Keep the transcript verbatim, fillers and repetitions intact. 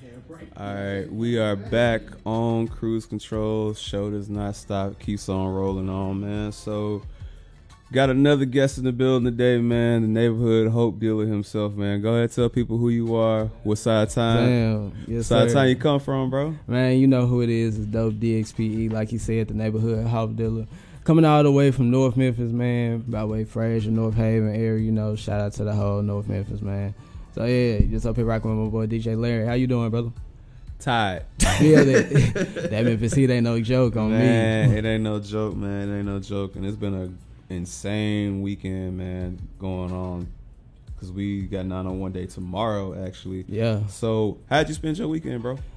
All right, we are back on Cruise Control. Show does not stop, keeps on rolling on, man. So, got another guest in the building today, man. The neighborhood Hope dealer himself, man. Go ahead, tell people who you are, what side of time, Damn, yes, side of sir. time you come from, bro. Man, you know who it is. It's Dope D X P E, like you said, the neighborhood Hope dealer. Coming all the way from North Memphis, man, by way Fraser, North Haven area, you know. Shout out to the whole North Memphis, man. So, yeah, just up here rocking with my boy D J Larry. How you doing, brother? Tired. Yeah, that, that Memphis Heat ain't no joke on man, me. It ain't no joke, man. It ain't no joke. And it's been an insane weekend, man, going on. Because we got nine on one day tomorrow, actually. Yeah. So, how'd you spend your weekend, bro?